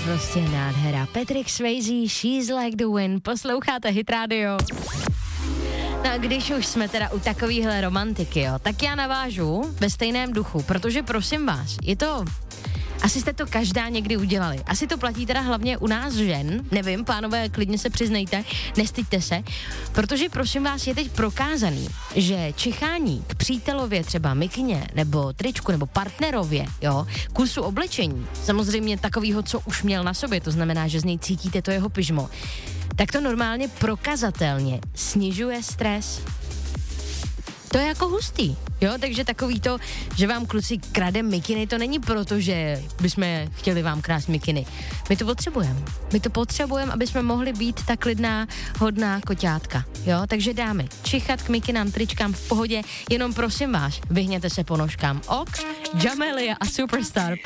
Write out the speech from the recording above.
prostě nádhera. Patrick Swayze, She's Like the Wind, posloucháte Hit Radio. No a když už jsme teda u takovýhle romantiky, jo, tak já navážu ve stejném duchu, protože prosím vás, je to... Asi jste to každá někdy udělali. Asi to platí teda hlavně u nás žen. Nevím, pánové, klidně se přiznejte, nestyďte se. Protože prosím vás, je teď prokázaný, že čichání k přítelově třeba mikině, nebo tričku, nebo partnerově, jo, kusu oblečení, samozřejmě takovýho, co už měl na sobě, to znamená, že z něj cítíte to jeho pyžmo, tak to normálně prokazatelně snižuje stres. To je jako hustý, jo, takže takový to, že vám kluci krade mikiny, to není proto, že bychom chtěli vám krást mikiny. My to potřebujeme, aby jsme mohli být ta klidná, hodná koťátka, jo, takže dámy, čichat k mikinám, tričkám v pohodě, jenom prosím vás, vyhněte se ponožkám. Ok, Jamelia a Superstar.